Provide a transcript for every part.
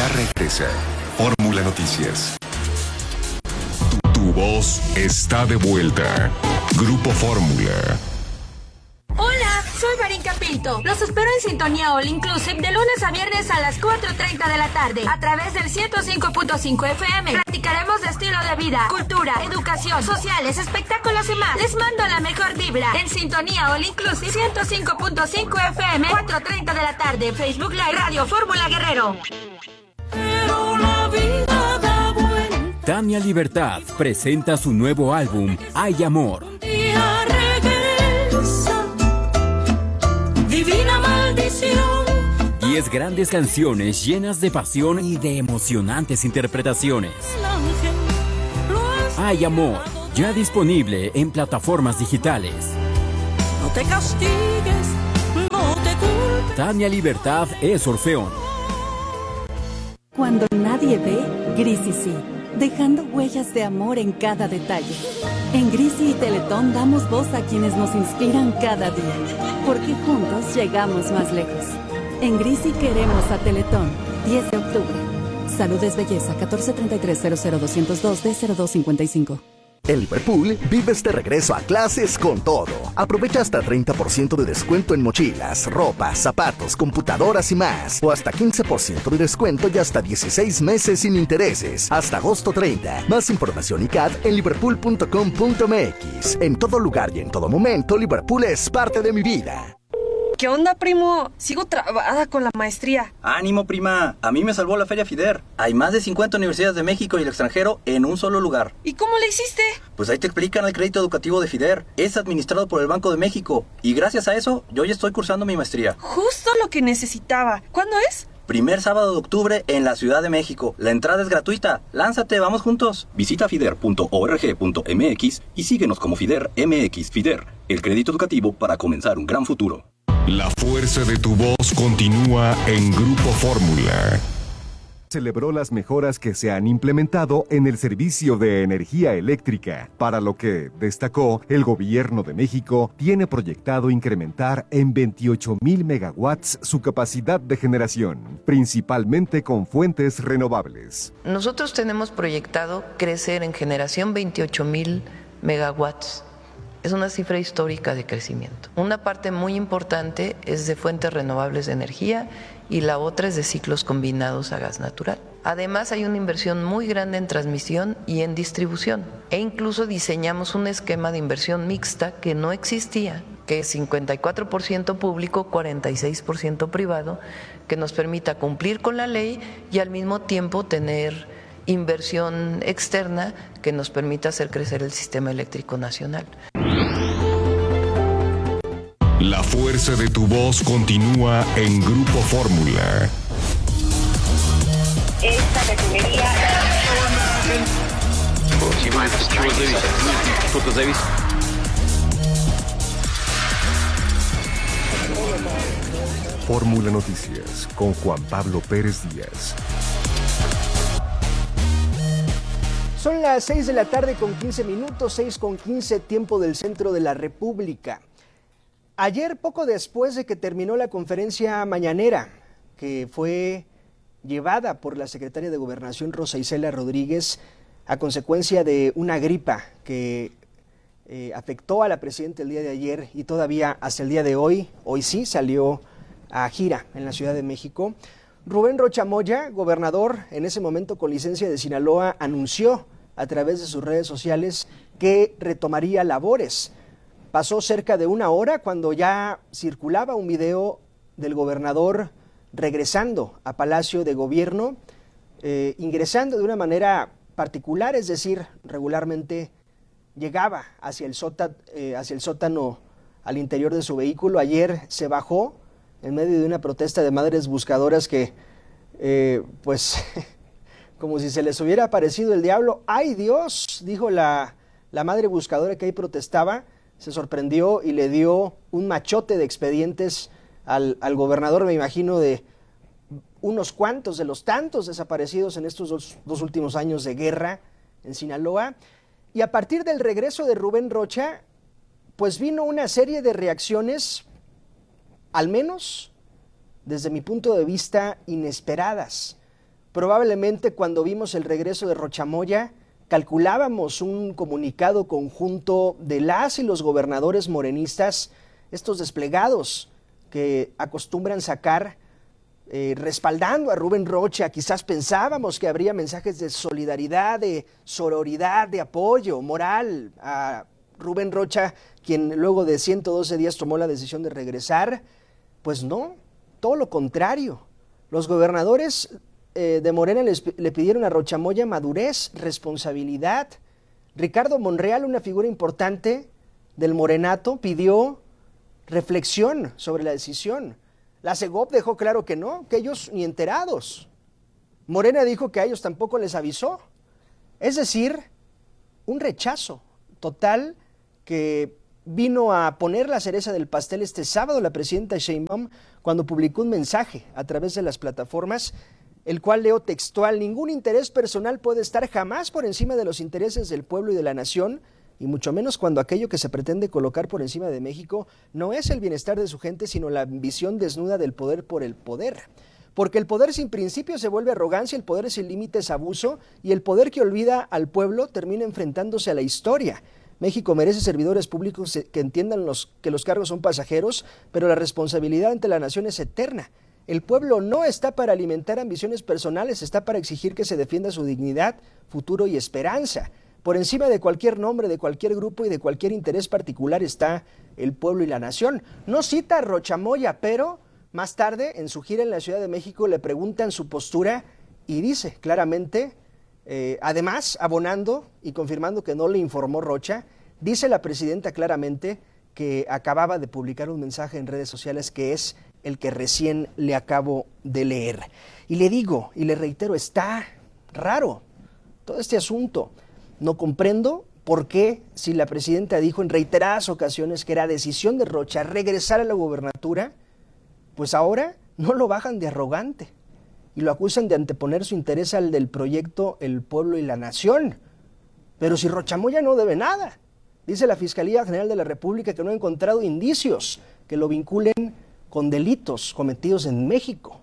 Ya regresa Fórmula Noticias. Tu voz está de vuelta. Grupo Fórmula. Hola, soy Marín Pinto. Los espero en Sintonía All Inclusive de lunes a viernes a las 4:30 de la tarde a través del 105.5 FM. Platicaremos de estilo de vida, cultura, educación, sociales, espectáculos y más. Les mando la mejor vibra en Sintonía All Inclusive 105.5 FM, 4:30 de la tarde. Facebook Live Radio Fórmula Guerrero. Tania Libertad presenta su nuevo álbum Hay Amor. Divina maldición. 10 grandes canciones llenas de pasión y de emocionantes interpretaciones. Hay Amor, ya disponible en plataformas digitales. No te castigues, no te culpes. Tania Libertad es Orfeón. Cuando nadie ve, Grisi sí, dejando huellas de amor en cada detalle. En Grisi y Teletón damos voz a quienes nos inspiran cada día, porque juntos llegamos más lejos. En Grisi queremos a Teletón, 10 de octubre. Salud es belleza, 1433-00202-D0255. En Liverpool, vives de regreso a clases con todo. Aprovecha hasta 30% de descuento en mochilas, ropa, zapatos, computadoras y más. O hasta 15% de descuento y hasta 16 meses sin intereses. Hasta agosto 30. Más información y CAD en liverpool.com.mx. En todo lugar y en todo momento, Liverpool es parte de mi vida. ¿Qué onda, primo? Sigo trabada con la maestría. ¡Ánimo, prima! A mí me salvó la Feria FIDER. Hay más de 50 universidades de México y el extranjero en un solo lugar. ¿Y cómo le hiciste? Pues ahí te explican el crédito educativo de FIDER. Es administrado por el Banco de México. Y gracias a eso, yo ya estoy cursando mi maestría. Justo lo que necesitaba. ¿Cuándo es? Primer sábado de octubre en la Ciudad de México. La entrada es gratuita. ¡Lánzate, vamos juntos! Visita fider.org.mx y síguenos como FIDER MX. FIDER, el crédito educativo para comenzar un gran futuro. La fuerza de tu voz continúa en Grupo Fórmula. Celebró las mejoras que se han implementado en el servicio de energía eléctrica, para lo que, destacó, el gobierno de México tiene proyectado incrementar en 28,000 megawatts su capacidad de generación, principalmente con fuentes renovables. Nosotros tenemos proyectado crecer en generación 28,000 megawatts. Es una cifra histórica de crecimiento. Una parte muy importante es de fuentes renovables de energía y la otra es de ciclos combinados a gas natural. Además, hay una inversión muy grande en transmisión y en distribución. E incluso diseñamos un esquema de inversión mixta que no existía, que es 54% público, 46% privado, que nos permita cumplir con la ley y al mismo tiempo tener inversión externa que nos permita hacer crecer el sistema eléctrico nacional. La fuerza de tu voz continúa en Grupo Fórmula. Esta refinería... Fórmula Noticias con Juan Pablo Pérez Díaz. Son las 6 de la tarde con 15 minutos, 6 con 15, tiempo del centro de la República. Ayer, poco después de que terminó la conferencia mañanera, que fue llevada por la secretaria de Gobernación Rosa Isela Rodríguez, a consecuencia de una gripa que afectó a la presidenta el día de ayer y todavía hasta el día de hoy sí salió a gira en la Ciudad de México, Rubén Rocha Moya, gobernador en ese momento con licencia de Sinaloa, anunció a través de sus redes sociales que retomaría labores. Pasó cerca de una hora cuando ya circulaba un video del gobernador regresando a Palacio de Gobierno, ingresando de una manera particular, es decir, regularmente llegaba hacia el sótano al interior de su vehículo. Ayer se bajó en medio de una protesta de madres buscadoras que, pues, como si se les hubiera aparecido el diablo. ¡Ay, Dios!, dijo la madre buscadora que ahí protestaba. Se sorprendió y le dio un machote de expedientes al gobernador, me imagino, de unos cuantos de los tantos desaparecidos en estos dos últimos años de guerra en Sinaloa. Y a partir del regreso de Rubén Rocha, pues vino una serie de reacciones, al menos desde mi punto de vista, inesperadas. Probablemente cuando vimos el regreso de Rocha Moya, calculábamos un comunicado conjunto de las y los gobernadores morenistas, estos desplegados que acostumbran sacar respaldando a Rubén Rocha. Quizás pensábamos que habría mensajes de solidaridad, de sororidad, de apoyo moral a Rubén Rocha, quien luego de 112 días tomó la decisión de regresar. Pues no, todo lo contrario. Los gobernadores de Morena le pidieron a Rocha Moya madurez, responsabilidad. Ricardo Monreal, una figura importante del morenato, pidió reflexión sobre la decisión. La CEGOP dejó claro que no, que ellos ni enterados. Morena dijo que a ellos tampoco les avisó. Es decir, un rechazo total que vino a poner la cereza del pastel este sábado la presidenta Sheinbaum cuando publicó un mensaje a través de las plataformas, el cual leo textual: ningún interés personal puede estar jamás por encima de los intereses del pueblo y de la nación, y mucho menos cuando aquello que se pretende colocar por encima de México no es el bienestar de su gente, sino la ambición desnuda del poder por el poder. Porque el poder sin principio se vuelve arrogancia, el poder sin límites abuso, y el poder que olvida al pueblo termina enfrentándose a la historia. México merece servidores públicos que entiendan que los cargos son pasajeros, pero la responsabilidad ante la nación es eterna. El pueblo no está para alimentar ambiciones personales, está para exigir que se defienda su dignidad, futuro y esperanza. Por encima de cualquier nombre, de cualquier grupo y de cualquier interés particular está el pueblo y la nación. No cita a Rocha Moya, pero más tarde, en su gira en la Ciudad de México, le preguntan su postura y dice claramente, además, abonando y confirmando que no le informó Rocha, dice la presidenta claramente que acababa de publicar un mensaje en redes sociales que es el que recién le acabo de leer. Y le digo, y le reitero, está raro todo este asunto. No comprendo por qué, si la presidenta dijo en reiteradas ocasiones que era decisión de Rocha regresar a la gubernatura, pues ahora no lo bajan de arrogante y lo acusan de anteponer su interés al del proyecto El Pueblo y la Nación. Pero si Rocha Moya no debe nada. Dice la Fiscalía General de la República que no ha encontrado indicios que lo vinculen con delitos cometidos en México.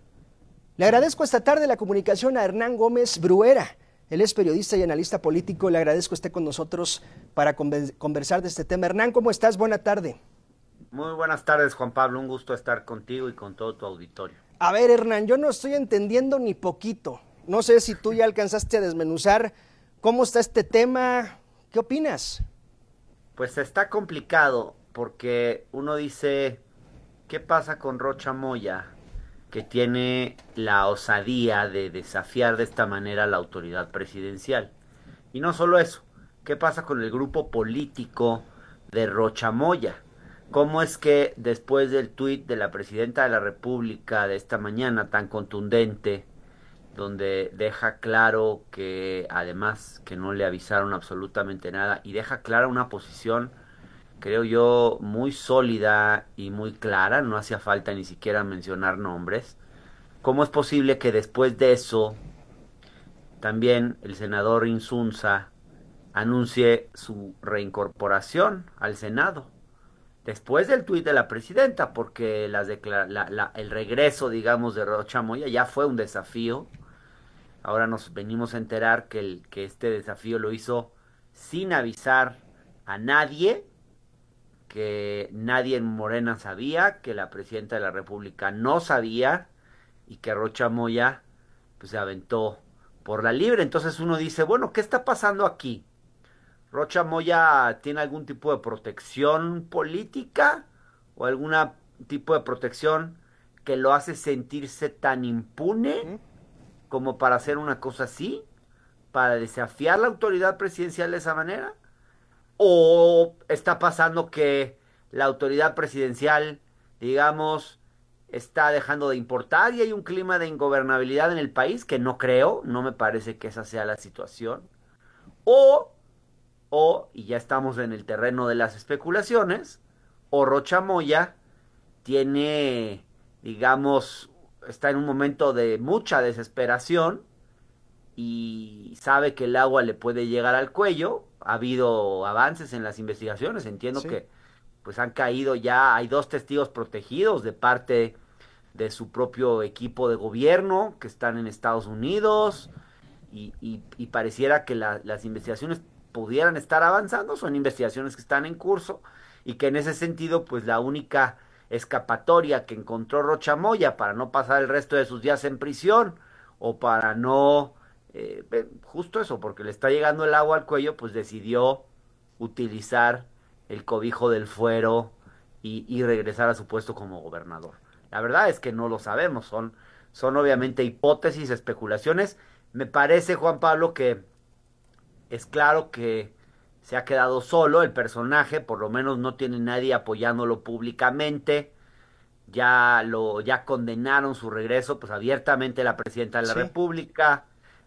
Le agradezco esta tarde la comunicación a Hernán Gómez Bruera. Él es periodista y analista político. Le agradezco que esté con nosotros para conversar de este tema. Hernán, ¿cómo estás? Buena tarde. Muy buenas tardes, Juan Pablo. Un gusto estar contigo y con todo tu auditorio. A ver, Hernán, yo no estoy entendiendo ni poquito. No sé si tú ya alcanzaste a desmenuzar cómo está este tema. ¿Qué opinas? Pues está complicado porque uno dice, ¿qué pasa con Rocha Moya, que tiene la osadía de desafiar de esta manera a la autoridad presidencial? Y no solo eso, ¿qué pasa con el grupo político de Rocha Moya? ¿Cómo es que después del tuit de la presidenta de la República de esta mañana tan contundente, donde deja claro que además que no le avisaron absolutamente nada y deja clara una posición, creo yo, muy sólida y muy clara, no hacía falta ni siquiera mencionar nombres? ¿Cómo es posible que después de eso también el senador Insunza anuncie su reincorporación al Senado? Después del tuit de la presidenta, porque el regreso, digamos, de Rocha Moya ya fue un desafío. Ahora nos venimos a enterar que este desafío lo hizo sin avisar a nadie, que nadie en Morena sabía, que la presidenta de la República no sabía y que Rocha Moya pues se aventó por la libre. Entonces uno dice, bueno, ¿qué está pasando aquí? ¿Rocha Moya tiene algún tipo de protección política o algún tipo de protección que lo hace sentirse tan impune como para hacer una cosa así, para desafiar la autoridad presidencial de esa manera? ¿O está pasando que la autoridad presidencial, digamos, está dejando de importar y hay un clima de ingobernabilidad en el país? Que no creo, no me parece que esa sea la situación. Y ya estamos en el terreno de las especulaciones, o Rocha Moya tiene, digamos, está en un momento de mucha desesperación y sabe que el agua le puede llegar al cuello. Ha habido avances en las investigaciones, entiendo que pues han caído ya, hay 2 testigos protegidos de parte de su propio equipo de gobierno que están en Estados Unidos y pareciera que las investigaciones pudieran estar avanzando. Son investigaciones que están en curso y que en ese sentido pues la única escapatoria que encontró Rocha Moya para no pasar el resto de sus días en prisión o para no, justo eso, porque le está llegando el agua al cuello, pues decidió utilizar el cobijo del fuero y regresar a su puesto como gobernador. La verdad es que no lo sabemos, son obviamente hipótesis, especulaciones. Me parece, Juan Pablo, que es claro que se ha quedado solo el personaje, por lo menos no tiene nadie apoyándolo públicamente. Ya condenaron su regreso, pues abiertamente la presidenta de la República,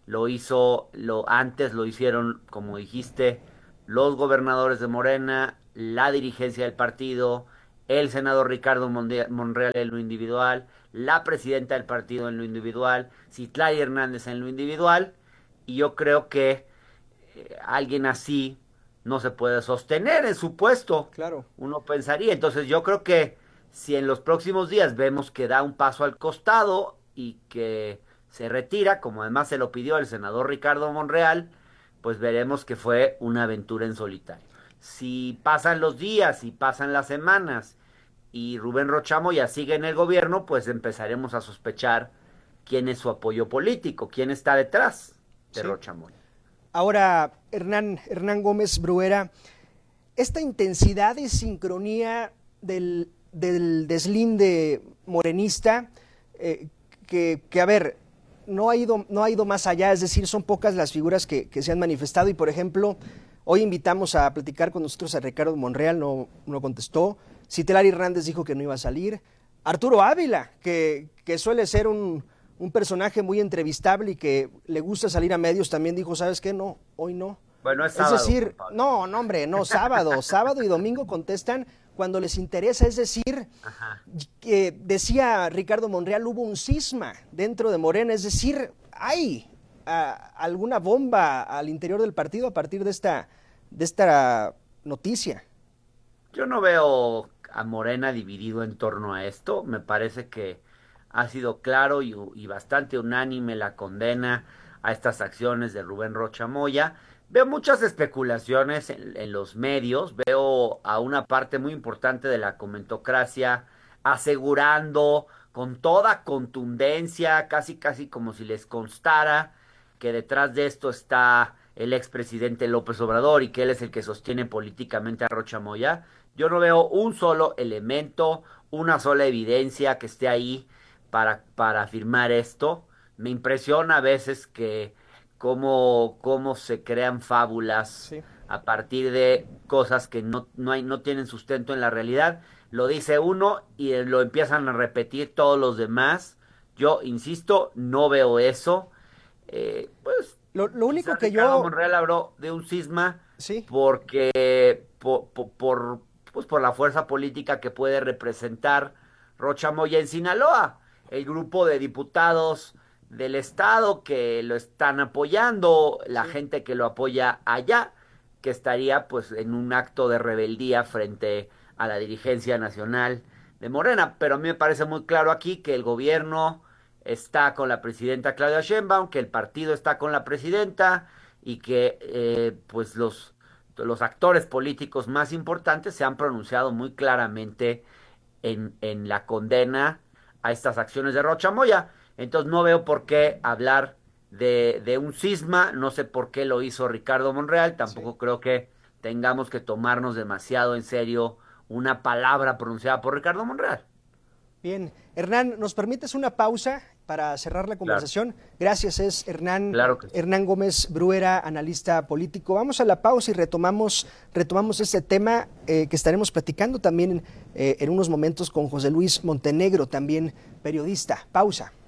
antes lo hicieron, como dijiste, los gobernadores de Morena, la dirigencia del partido, el senador Ricardo Monreal en lo individual, la presidenta del partido en lo individual, Citlali Hernández en lo individual, y yo creo que alguien así no se puede sostener en su puesto. Claro. Uno pensaría. Entonces yo creo que si en los próximos días vemos que da un paso al costado y que se retira, como además se lo pidió el senador Ricardo Monreal, pues veremos que fue una aventura en solitario. Si pasan los días y pasan las semanas y Rubén Rocha Moya sigue en el gobierno, pues empezaremos a sospechar quién es su apoyo político, quién está detrás de Rocha Moya. Ahora, Hernán Gómez Bruera, esta intensidad y sincronía del deslinde morenista, que a ver, no ha ido más allá, es decir, son pocas las figuras que se han manifestado y, por ejemplo, hoy invitamos a platicar con nosotros a Ricardo Monreal, no contestó. Citlali Hernández dijo que no iba a salir. Arturo Ávila, que suele ser un personaje muy entrevistable y que le gusta salir a medios, también dijo, ¿sabes qué? No, hoy no. Bueno, es sábado. Es decir, no, sábado y domingo contestan cuando les interesa, es decir, decía Ricardo Monreal, hubo un cisma dentro de Morena, es decir, hay alguna bomba al interior del partido a partir de esta noticia. Yo no veo a Morena dividido en torno a esto. Me parece que ha sido claro y bastante unánime la condena a estas acciones de Rubén Rocha Moya. Veo muchas especulaciones en los medios, veo a una parte muy importante de la comentocracia asegurando con toda contundencia, casi como si les constara, que detrás de esto está el expresidente López Obrador y que él es el que sostiene políticamente a Rocha Moya. Yo no veo un solo elemento, una sola evidencia que esté ahí para afirmar esto. Me impresiona a veces que cómo se crean fábulas a partir de cosas que no tienen sustento en la realidad. Lo dice uno y lo empiezan a repetir todos los demás. Yo insisto, no veo eso. Pues lo único que Ricardo Monreal habló de un cisma porque por la fuerza política que puede representar Rocha Moya en Sinaloa, el grupo de diputados del estado que lo están apoyando, la gente que lo apoya allá, que estaría pues en un acto de rebeldía frente a la dirigencia nacional de Morena. Pero a mí me parece muy claro aquí que el gobierno está con la presidenta Claudia Sheinbaum, que el partido está con la presidenta y que pues los actores políticos más importantes se han pronunciado muy claramente en la condena a estas acciones de Rocha Moya. Entonces no veo por qué hablar de un cisma, no sé por qué lo hizo Ricardo Monreal, tampoco creo que tengamos que tomarnos demasiado en serio una palabra pronunciada por Ricardo Monreal. Bien, Hernán, ¿nos permites una pausa para cerrar la conversación? Claro. Gracias, es Hernán Gómez Bruera, analista político. Vamos a la pausa y retomamos este tema que estaremos platicando también en unos momentos con José Luis Montenegro, también periodista. Pausa.